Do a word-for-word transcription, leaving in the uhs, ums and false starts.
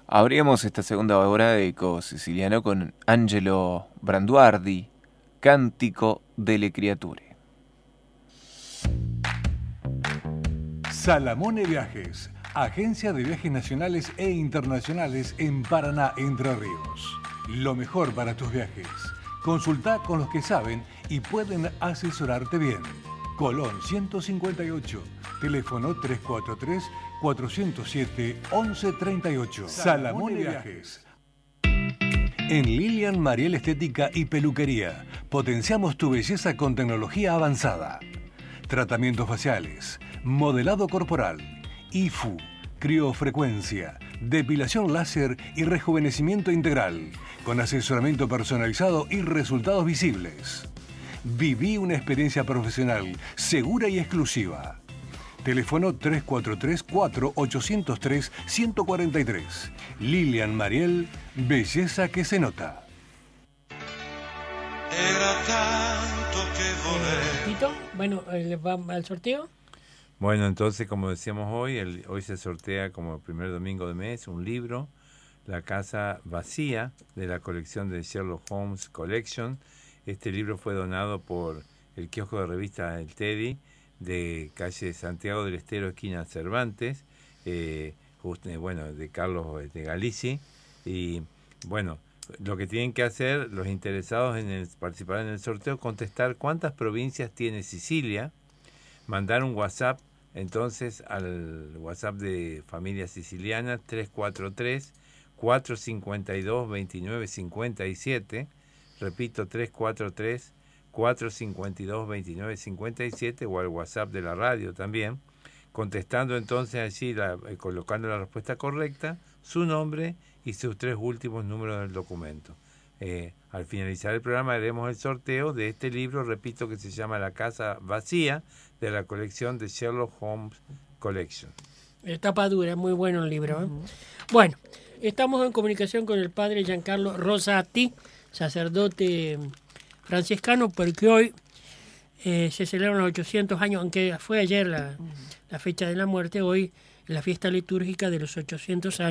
Abrimos esta segunda hora de Eco Siciliano con Angelo Branduardi, Cántico delle Creature. Salamone Viajes, agencia de viajes nacionales e internacionales en Paraná, Entre Ríos. Lo mejor para tus viajes. Consulta con los que saben y pueden asesorarte bien. Colón ciento cincuenta y ocho, teléfono tres cuatro tres, cuatro cero siete, once treinta y ocho. Salamone Viajes. En Lilian Mariel Estética y Peluquería, potenciamos tu belleza con tecnología avanzada. Tratamientos faciales, modelado corporal, I F U, criofrecuencia, depilación láser y rejuvenecimiento integral, con asesoramiento personalizado y resultados visibles. Viví una experiencia profesional segura y exclusiva. Teléfono tres cuatro tres, cuatro ocho cero tres, uno cuatro tres. Lilian Mariel, belleza que se nota. Era tanto que volé. Tito, bueno, ¿va al sorteo? Bueno, entonces, como decíamos hoy, el, hoy se sortea como el primer domingo de mes un libro, La Casa Vacía, de la colección de Sherlock Holmes Collection. Este libro fue donado por el kiosco de revista El Teddy, de calle Santiago del Estero, esquina Cervantes, eh, just, bueno, de Carlos de Galici. Y bueno, lo que tienen que hacer los interesados en el, participar en el sorteo, contestar cuántas provincias tiene Sicilia, mandar un WhatsApp entonces al WhatsApp de Familia Siciliana tres cuatro tres, cuatro cinco dos, dos nueve cinco siete. Repito, tres cuatro tres, cuatro cinco dos, dos nueve cinco siete, o al WhatsApp de la radio también, contestando entonces allí, la, eh, colocando la respuesta correcta, su nombre y sus tres últimos números del documento. Eh, al finalizar el programa haremos el sorteo de este libro, repito, que se llama La Casa Vacía, de la colección de Sherlock Holmes Collection. Tapa dura, muy bueno el libro, ¿eh? Uh-huh. Bueno, estamos en comunicación con el padre Giancarlo Rosati, sacerdote franciscano, porque hoy eh, se celebran los ochocientos años, aunque fue ayer la, la fecha de la muerte, hoy la fiesta litúrgica de los ochocientos años